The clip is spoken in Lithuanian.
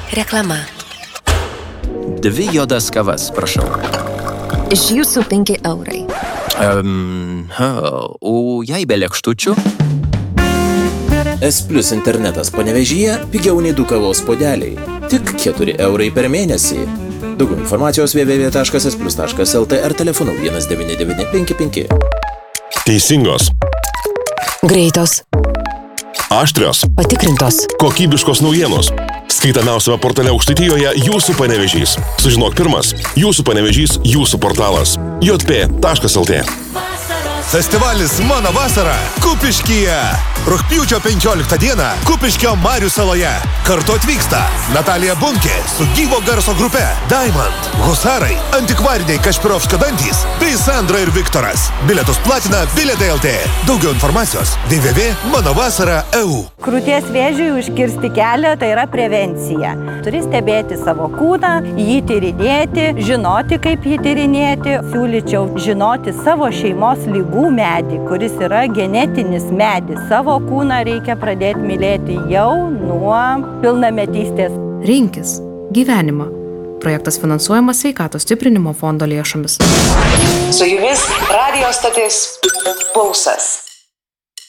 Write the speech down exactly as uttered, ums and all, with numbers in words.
Reklama. Dvi juodas kavas, prašau. Iš jūsų penki eurai. Um, o jei be lėkštučių? S Plus internetas Panevėžyje pigiau nei du kavos puodeliai. Tik keturi eurai per mėnesį. Daugiau informacijos w w w taškas s plus taškas l t ar telefonu vienas devyni devyni penki penki. Teisingos. Greitos. Aštrios. Patikrintos. Kokybiškos naujienos. Skaitamiausiame portale Aukštaitijoje Jūsų Panevėžys. Sužinok pirmas. Jūsų Panevėžys, Jūsų portalas. j p taškas l t. Festivalis Mano vasara Kupiškyje. Rugpjūčio penkioliktą dieną Kupiškio Marių saloje. Kartu atvyksta Natalija Bunkė su gyvo garso grupe Diamond, Husarai, Antikvariniai Kašpirovskio dantys bei Sandra ir Viktoras. Bilietus platina Bilietai L T. Daugiau informacijos w w w taškas mano vasara taškas e u. Krūties vėžiui užkirsti kelią tai yra prevencija. Turi stebėti savo kūną, jį tyrinėti, žinoti, kaip jį tyrinėti. Siūlyčiau žinoti savo šeimos lygų medį, kuris yra genetinis medis. Savo kūną reikia pradėti mylėti jau nuo pilnametystės. Rinkis gyvenimą. Projektas finansuojamas Sveikatos stiprinimo fondo lėšomis. Su jumis radijo stotis Pulsas.